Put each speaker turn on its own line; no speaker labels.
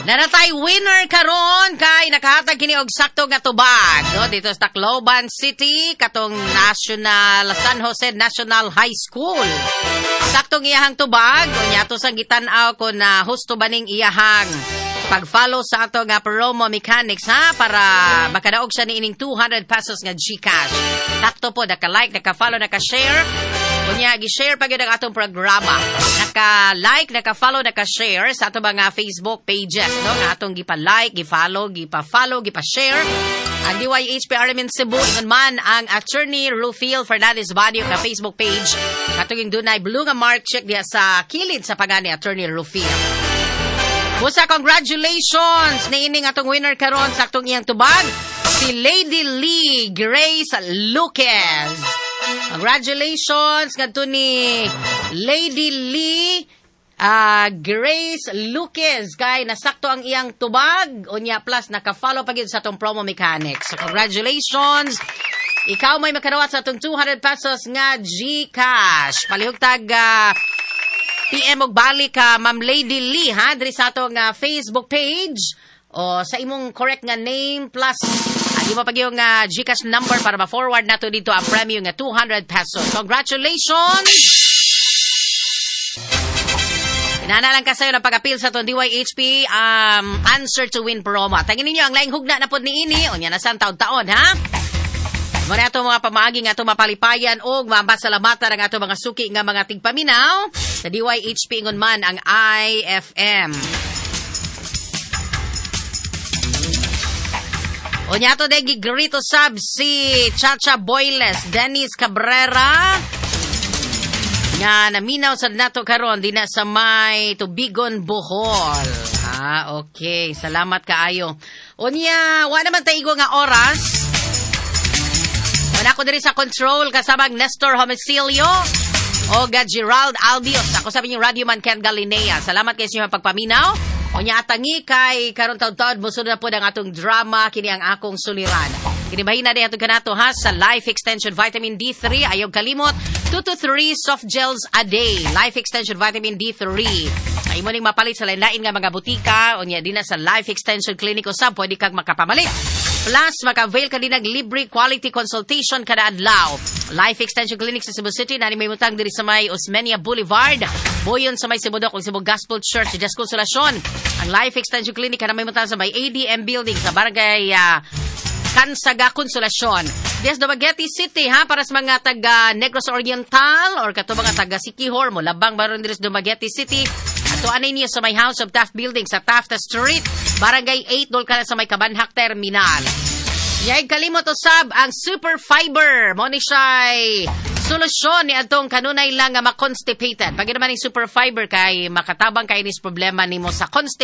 Nanatay winner karon kay nakahatag kini og sakto nga tubag no dito sa Tacloban City katong San Jose National High School. Saktong iyahang tubag unya to sang gitan-aw ko na husto baning iyahang pag-follow sa ato nga promo mechanics ha para makadaog siya niining 200 pesos nga GCash. Sakto po naka-like, naka-follow, naka-share. Kunya gi-share pa gyud ang atong programa. Naka-like, naka-follow, naka-share sa ato mga Facebook pages no nga atong gipa-like, gi-follow, gipa-follow, gipa-share. Ang DYHP Armin Cebu ingon man ang Attorney Rufil Fernandez Badio na Facebook page. Katong dunay blue nga mark check diya sa kilid sa pagani Attorney Rufil. Busa, congratulations na ining atong winner karon sa atong iyang tubag, si Lady Lee Grace Lucas. Congratulations ngadto ni Lady Lee Grace Lucas kay nasakto ang iyang tubag unya plus naka-follow pa gyud sa atong promo mechanics. So congratulations. Ikaw may makadawat sa atong 200 pesos nga GCash. Palihog tag PM og balik ka Ma'am Lady Lee ha diri sa atong Facebook page o sa imong correct nga name plus adi mo pag yung GCash number para ma-forward nato dito ang premium nga 200 pesos. Congratulations! Inana lang kasayo na pag-appeal sa itong DYHP answer to win promo. Tangin ninyo ang laing hugna na po ni ini o niya na sa taon-taon ha? Muna ito mga pamaagi nga ito mapalipayan o mapasalamatan ang ito mga suki nga mga tigpaminaw sa DYHP ingon man ang IFM. O niya ito degi grito sab si Chacha Boyles, Dennis Cabrera nga naminaw sa nato karon di na sa may Tubigon, Bohol. Okay. Salamat kaayo. O niya, wala naman taigo nga oras. Ako diri sa control kasabang Nestor Homicilio o Gerald Albios. Ako sabi niyo Radio Man Ken Galinea. Salamat kayo sa inyong pagpaminaw. O niya atangi kay karon taud-taud musunod na po ang atong drama kini ang akong suliran. Kinibahin na din atong kanato ha sa Life Extension Vitamin D3. Ayog kalimot 2 to 3 soft gels a day. Life Extension Vitamin D3. Ay mo ning mapalit sa lain-lain nga mga butika o niya din na sa Life Extension Clinic usab pwede kag makapamalit. Plus, maka-avail ka din ng libre quality consultation kada adlaw. Life Extension Clinic sa Cebu City, nani may mutang diri sa may Osmeña Boulevard. Boyon sa may Cebudok, o Cebu Gospel Church, Diyos Konsolasyon. Ang Life Extension Clinic, kada may mutang sa may ADM Building, sa Barangay Kansaga, Konsolasyon. Des Dumaguete City, ha, para sa mga taga Negros Oriental, or kato mga taga Siquijor, mo labang baron diri sa Dumaguete City. Ato anay niyo sa may House of Taft Building sa Taft Street, Barangay 8, dol ka na sa may Kabanhak Terminal. Yay, kalimot usab ang Super Fiber. Mo ni siya'y solusyon ni atong kanunay lang nga ma-constipated. Pag naman yung Super Fiber kay makatabang kay nis problema nimo sa constipation.